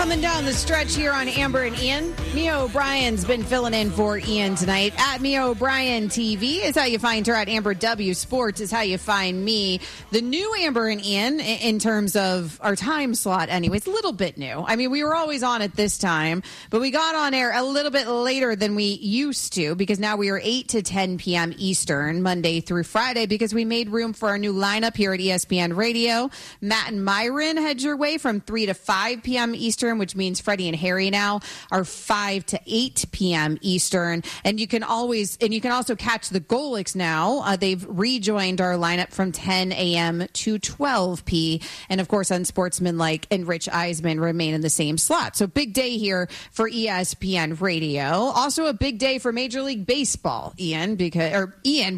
Coming down the stretch here on Amber and Ian. Mia O'Brien's been filling in for Ian tonight. At Mia O'Brien TV is how you find her. At Amber W Sports is how you find me. The new Amber and Ian, in terms of our time slot anyways, a little bit new. I mean, we were always on at this time, but we got on air a little bit later than we used to because now we are 8 to 10 p.m. Eastern, Monday through Friday, because we made room for our new lineup here at ESPN Radio. Matt and Myron head your way from 3 to 5 p.m. Eastern, which means Freddie and Harry now are 5 to 8 p.m. Eastern. And you can also catch the Golics now. They've rejoined our lineup from 10 a.m. to 12 p. And of course, Unsportsmanlike and Rich Eisman remain in the same slot. So big day here for ESPN Radio. Also a big day for Major League Baseball, Mia, because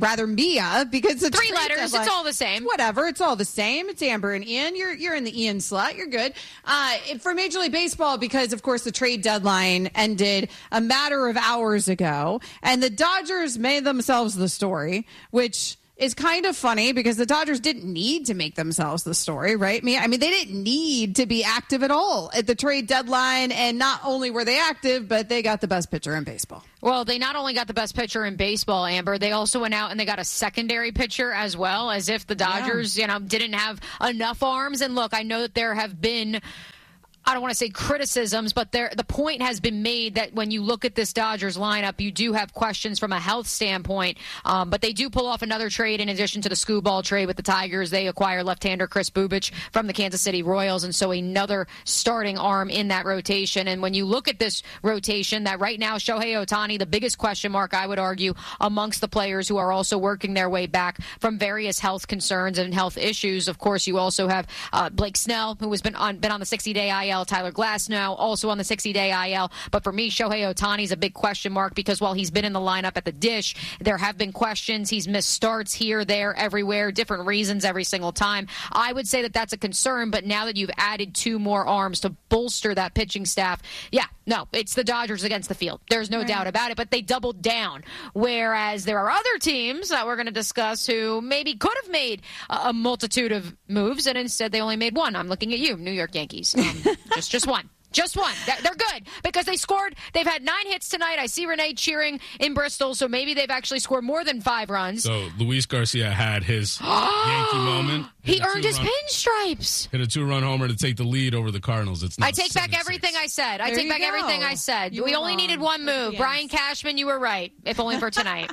it's three letters. It's all the same. Whatever. It's all the same. It's Amber and Ian. You're in the Ian slot. You're good. For Major League Baseball, because of course the trade deadline ended a matter of hours ago, and the Dodgers made themselves the story, which is kind of funny because the Dodgers didn't need to make themselves the story, right? I mean, they didn't need to be active at all at the trade deadline, and not only were they active, but they got the best pitcher in baseball. Well, they not only got the best pitcher in baseball, Amber, they also went out and they got a secondary pitcher as well, as if the Dodgers, didn't have enough arms. And look, I know that there have been, I don't want to say criticisms, but the point has been made that when you look at this Dodgers lineup, you do have questions from a health standpoint. But they do pull off another trade in addition to the Skubal trade with the Tigers. They acquire left-hander Chris Bubich from the Kansas City Royals, and so another starting arm in that rotation. And when you look at this rotation, that right now Shohei Ohtani, the biggest question mark, I would argue, amongst the players who are also working their way back from various health concerns and health issues. Of course, you also have Blake Snell, who has been on the 60-day IL. Tyler Glasnow also on the 60-day IL. But for me, Shohei Ohtani is a big question mark because while he's been in the lineup at the Dish, there have been questions. He's missed starts here, there, everywhere, different reasons every single time. I would say that that's a concern, but now that you've added two more arms to bolster that pitching staff, it's the Dodgers against the field. There's no doubt about it, but they doubled down. Whereas there are other teams that we're going to discuss who maybe could have made a multitude of moves, and instead they only made one. I'm looking at you, New York Yankees. Just one. Just one. They're good because they scored. They've had 9 hits tonight. I see Renee cheering in Bristol, so maybe they've actually scored more than 5 runs. So Luis Garcia had his Yankee moment. He earned his pinstripes. Hit a 2-run homer to take the lead over the Cardinals. I take back everything I said. Everything I said. We only needed one move. Yes. Brian Cashman, you were right, if only for tonight.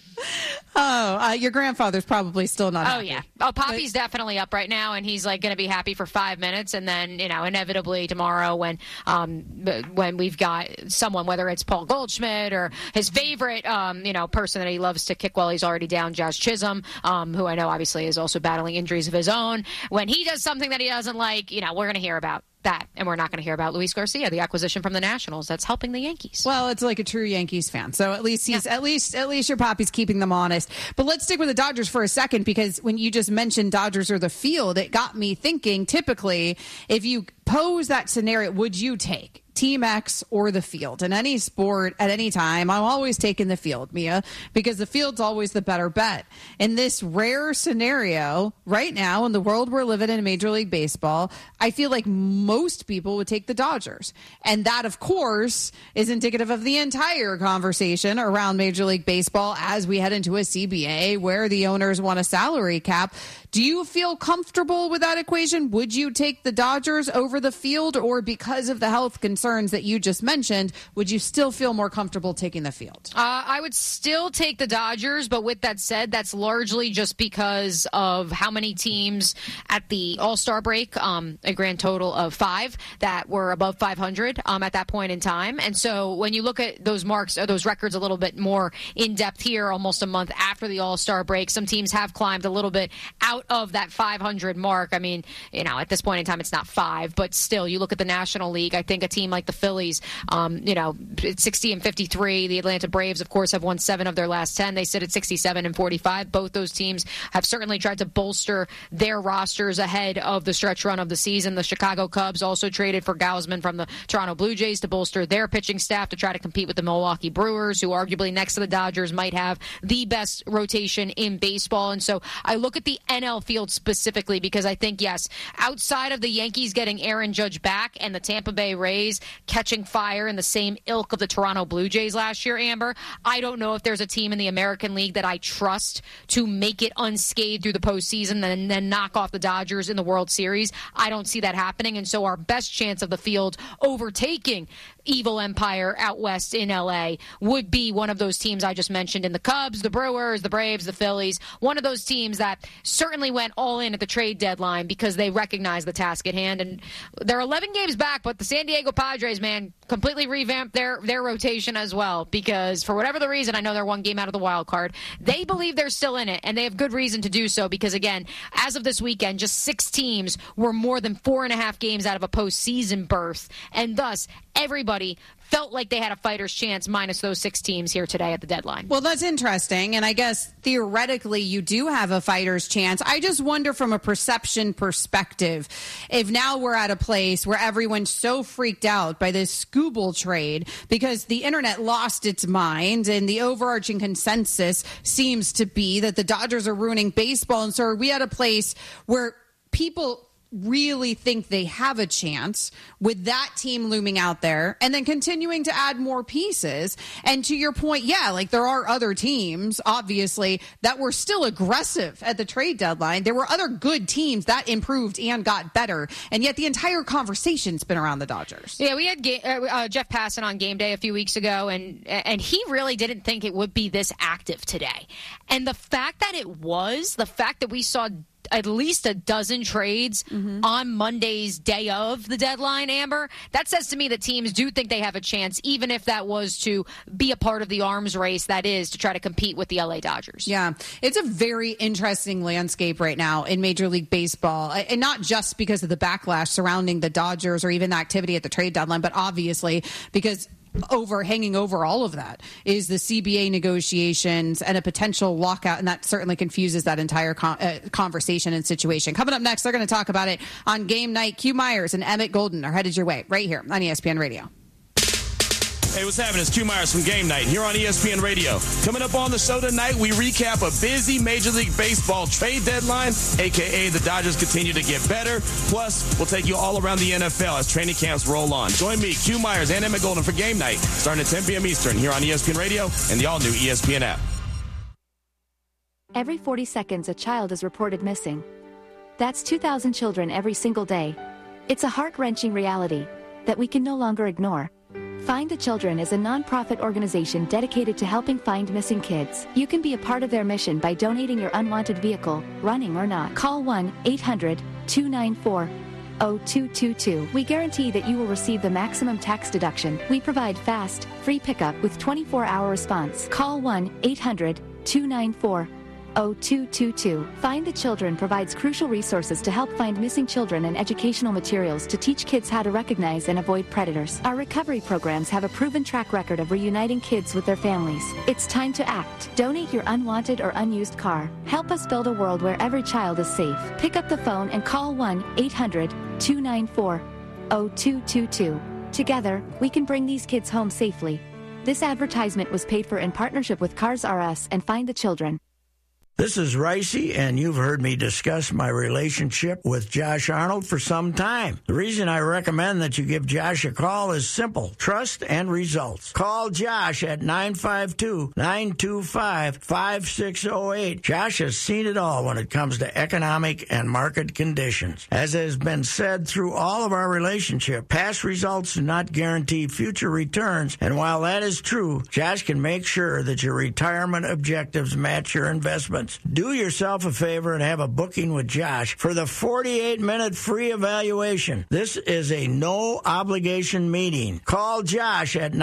Your grandfather's probably still not happy. Oh, yeah. Oh, Poppy's definitely up right now, and he's, going to be happy for 5 minutes, and then, inevitably tomorrow when we've got someone, whether it's Paul Goldschmidt or his favorite, person that he loves to kick while he's already down, Josh Chisholm, who I know obviously is also battling injuries of his own. When he does something that he doesn't like, we're going to hear about that, and we're not going to hear about Luis Garcia, the acquisition from the Nationals that's helping the Yankees. Well, it's like a true Yankees fan, so at least at least your Poppy's keeping them honest. But let's stick with the Dodgers for a second, because when you just mentioned Dodgers or the field, it got me thinking. Typically, if you pose that scenario, would you take Team X or the field? In any sport, at any time, I'm always taking the field, Mia, because the field's always the better bet. In this rare scenario, right now, in the world we're living in Major League Baseball, I feel like most people would take the Dodgers. And that, of course, is indicative of the entire conversation around Major League Baseball as we head into a CBA where the owners want a salary cap. Do you feel comfortable with that equation? Would you take the Dodgers over the field, or because of the health concerns that you just mentioned, would you still feel more comfortable taking the field? I would still take the Dodgers, but with that said, that's largely just because of how many teams at the All-Star break, a grand total of 5 that were above 500 at that point in time. And so when you look at those marks, or those records a little bit more in depth here, almost a month after the All-Star break, some teams have climbed a little bit out of that 500 mark. I mean, at this point in time, it's not 5, but still, you look at the National League, I think a team unlike the Phillies. It's 60-53. The Atlanta Braves, of course, have won 7 of their last 10. They sit at 67-45. Both those teams have certainly tried to bolster their rosters ahead of the stretch run of the season. The Chicago Cubs also traded for Gausman from the Toronto Blue Jays to bolster their pitching staff to try to compete with the Milwaukee Brewers, who arguably next to the Dodgers might have the best rotation in baseball. And so I look at the NL field specifically because I think, yes, outside of the Yankees getting Aaron Judge back and the Tampa Bay Rays catching fire in the same ilk of the Toronto Blue Jays last year, Amber, I don't know if there's a team in the American League that I trust to make it unscathed through the postseason and then knock off the Dodgers in the World Series. I don't see that happening. And so our best chance of the field overtaking Evil Empire out west in LA would be one of those teams I just mentioned in the Cubs, the Brewers, the Braves, the Phillies, one of those teams that certainly went all in at the trade deadline because they recognize the task at hand. And they're 11 games back, but the San Diego Padres, man, completely revamped their rotation as well because for whatever the reason, I know they're 1 game out of the wild card. They believe they're still in it, and they have good reason to do so because, again, as of this weekend, just 6 teams were more than 4.5 games out of a postseason berth, and thus everybody felt like they had a fighter's chance minus those 6 teams here today at the deadline. Well, that's interesting, and I guess theoretically you do have a fighter's chance. I just wonder from a perception perspective if now we're at a place where everyone's so freaked out by this Skubal trade because the internet lost its mind and the overarching consensus seems to be that the Dodgers are ruining baseball. And so are we at a place where people really think they have a chance with that team looming out there and then continuing to add more pieces? And to your point, yeah, like there are other teams, obviously, that were still aggressive at the trade deadline. There were other good teams that improved and got better. And yet the entire conversation's been around the Dodgers. Yeah, we had Jeff Passan on Game Day a few weeks ago, and he really didn't think it would be this active today. And the fact that it was, the fact that we saw at least a dozen trades on Monday's day of the deadline, Amber, that says to me that teams do think they have a chance, even if that was to be a part of the arms race that is to try to compete with the LA Dodgers. Yeah, it's a very interesting landscape right now in Major League Baseball, and not just because of the backlash surrounding the Dodgers or even the activity at the trade deadline, but obviously because hanging over all of that is the CBA negotiations and a potential lockout, and that certainly confuses that entire conversation and situation. Coming up next, they're going to talk about it on Game Night. Q Myers and Emmett Golden are headed your way right here on ESPN Radio. Hey, what's happening? It's Q Myers from Game Night here on ESPN Radio. Coming up on the show tonight, we recap a busy Major League Baseball trade deadline, a.k.a. the Dodgers continue to get better. Plus, we'll take you all around the NFL as training camps roll on. Join me, Q Myers, and Emmett Golden for Game Night, starting at 10 p.m. Eastern here on ESPN Radio and the all-new ESPN app. Every 40 seconds, a child is reported missing. That's 2,000 children every single day. It's a heart-wrenching reality that we can no longer ignore. Find the Children is a non-profit organization dedicated to helping find missing kids. You can be a part of their mission by donating your unwanted vehicle, running or not. Call 1-800-294-0222. We guarantee that you will receive the maximum tax deduction. We provide fast, free pickup with 24-hour response. Call 1-800-294-0222. Find the Children provides crucial resources to help find missing children and educational materials to teach kids how to recognize and avoid predators. Our recovery programs have a proven track record of reuniting kids with their families. It's time to act. Donate your unwanted or unused car. Help us build a world where every child is safe. Pick up the phone and call 1-800-294-0222. Together, we can bring these kids home safely. This advertisement was paid for in partnership with Cars R Us and Find the Children. This is Ricey, and you've heard me discuss my relationship with Josh Arnold for some time. The reason I recommend that you give Josh a call is simple: trust and results. Call Josh at 952-925-5608. Josh has seen it all when it comes to economic and market conditions. As has been said through all of our relationship, past results do not guarantee future returns, and while that is true, Josh can make sure that your retirement objectives match your investment appointments? Do yourself a favor and have a booking with Josh for the 48-minute free evaluation. This is a no-obligation meeting. Call Josh at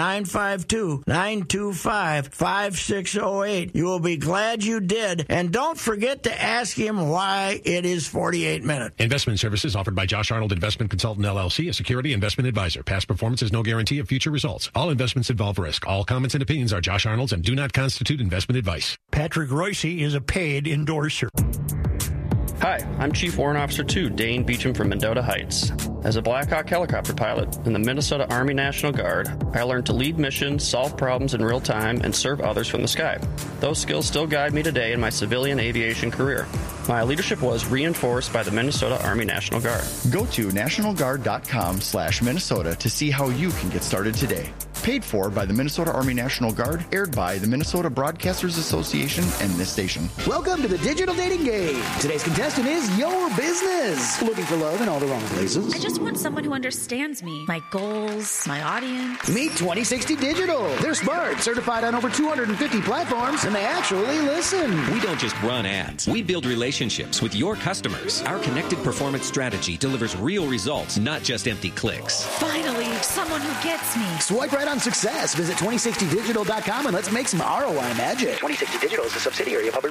952-925-5608. You will be glad you did, and don't forget to ask him why it is 48 minutes. Investment services offered by Josh Arnold Investment Consultant LLC, a security investment advisor. Past performance is no guarantee of future results. All investments involve risk. All comments and opinions are Josh Arnold's and do not constitute investment advice. Patrick Royce is a paid endorser. Hi, I'm Chief Warrant Officer 2, Dane Beecham from Mendota Heights. As a Black Hawk helicopter pilot in the Minnesota Army National Guard, I learned to lead missions, solve problems in real time, and serve others from the sky. Those skills still guide me today in my civilian aviation career. My leadership was reinforced by the Minnesota Army National Guard. Go to nationalguard.com/Minnesota to see how you can get started today. Paid for by the Minnesota Army National Guard, aired by the Minnesota Broadcasters Association and this station. Welcome to the Digital Dating Game. Today's contestant is your business. Looking for love in all the wrong places? I just want someone who understands me, my goals, my audience. Meet 2060 Digital. They're smart, certified on over 250 platforms, and they actually listen. We don't just run ads. We build relationships with your customers. Our connected performance strategy delivers real results, not just empty clicks. Finally, someone who gets me. Swipe right on success. Visit 2060digital.com and let's make some ROI magic. 2060 Digital is a subsidiary of Hubbard